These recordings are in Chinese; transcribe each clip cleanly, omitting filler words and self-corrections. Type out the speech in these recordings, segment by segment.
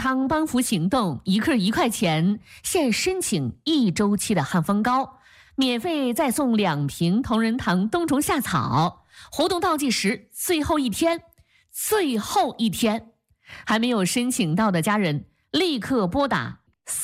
康帮扶行动1克1块钱，现申请1周期的汉方膏，免费再送2瓶同仁堂冬虫夏草。活动倒计时最后一天，还没有申请到的家人，立刻拨打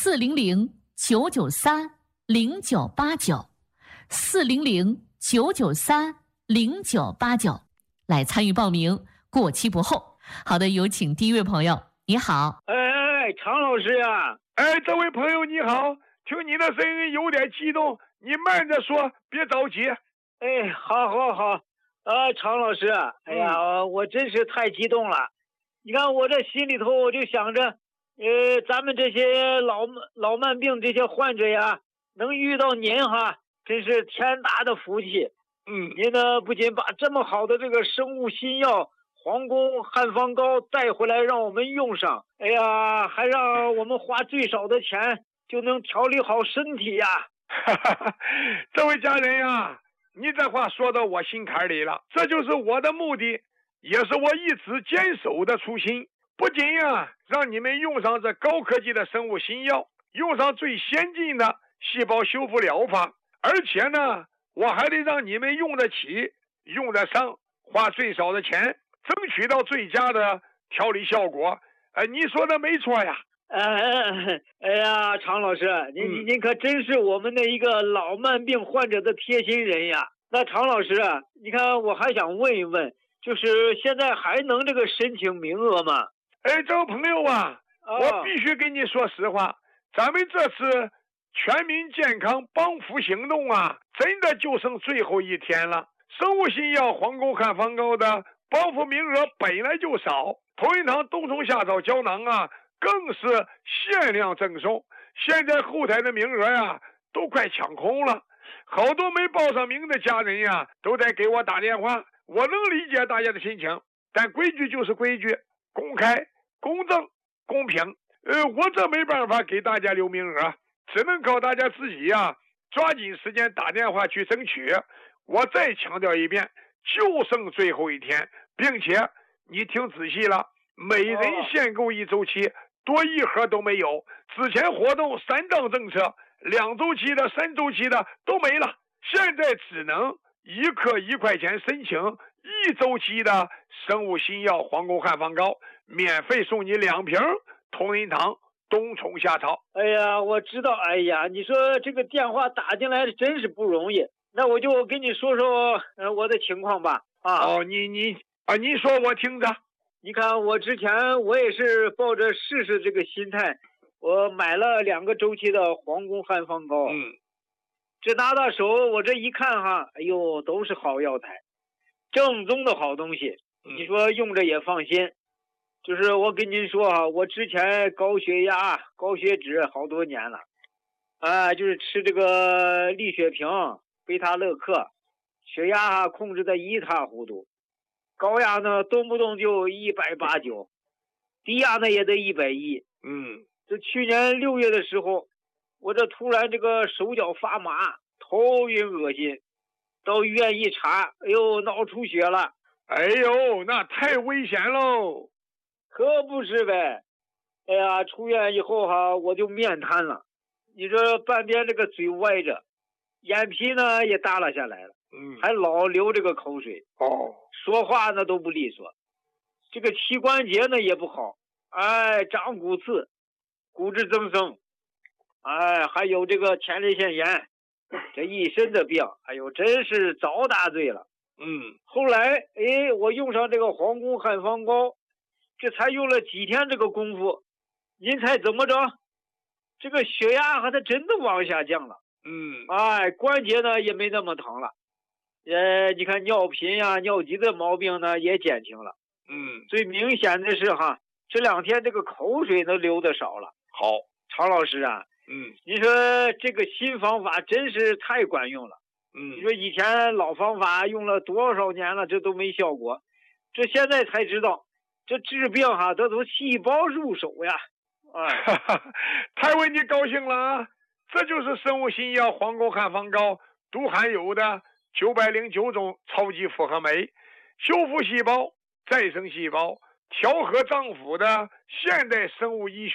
400-993-0989，400-993-0989来参与报名，过期不候。好的，有请第一位朋友。你好。 常老师呀。 这位朋友你好，听你的声音有点激动，你慢着说，别着急。 好。常老师，我真是太激动了。你看我这心里头，我就想着，咱们这些老慢病这些患者呀，能遇到您哈，真是天大的福气。您呢不仅把这么好的这个生物新药皇宫汉方膏带回来让我们用上，还让我们花最少的钱就能调理好身体呀。 这位家人呀，你这话说到我心坎里了，这就是我的目的，也是我一直坚守的初心。不仅呀让你们用上这高科技的生物新药，用上最先进的细胞修复疗法，而且呢我还得让你们用得起用得上，花最少的钱，争取到最佳的调理效果。你说的没错呀。 常老师，您可真是我们的一个老慢病患者的贴心人呀。那常老师啊，你看我还想问一问，就是现在还能这个申请名额吗？ 这位朋友啊，我必须跟你说实话，咱们这次全民健康帮扶行动啊，真的就剩最后一天了。生物新药皇宫汉方膏的帮扶名额本来就少，同仁堂冬虫夏草胶囊啊更是限量赠送，现在后台的名额呀都快抢空了，好多没报上名的家人呀都在给我打电话。我能理解大家的心情，但规矩就是规矩，公开公正公平，我这没办法给大家留名额，只能靠大家自己呀抓紧时间打电话去争取。我再强调一遍，就剩最后一天，并且你听仔细了，每人限购1周期，多一盒都没有。之前活动3档政策，2周期的3周期的都没了，现在只能1克1块钱申请1周期的生物新药皇宫汉方膏，免费送你2瓶同仁堂冬虫夏草。 我知道。你说这个电话打进来真是不容易，那我就跟你说说我的情况吧。 你说我听着。 你看我之前我也是抱着试试这个心态，我买了2个周期的皇宫汉方膏。这拿到手我这一看哈，都是好药材，正宗的好东西，你说用着也放心。就是我跟您说啊，我之前高血压高血脂好多年了，就是吃这个利血平贝塔乐克，血压控制的一塌糊涂，高压呢动不动就189，低压呢也得110。这去年6月的时候，我这突然这个手脚发麻，头晕恶心，到医院一查，脑出血了。 那太危险喽。 可不是呗。出院以后哈，我就面瘫了，你说半边这个嘴歪着，眼皮呢也耷拉下来了，还老流这个口水，说话呢都不利索，这个膝关节呢也不好，长骨刺，骨质增生，还有这个前列腺炎，这一身的病，真是遭大罪了。后来我用上这个皇宫汉方膏，这才用了几天这个功夫，您猜怎么着？这个血压它真的往下降了。关节呢也没那么疼了。你看尿频呀、尿急的毛病呢也减轻了。最明显的是哈，这2天这个口水呢流的少了。 好， 常老师啊，你说这个新方法真是太管用了。你说以前老方法用了多少年了，这都没效果，这现在才知道，这治病哈得从细胞入手呀。 太为你高兴了啊！这就是生物新药皇宫汉方膏独含有的909种超级复合酶，修复细胞、再生细胞、调和脏腑的现代生物医学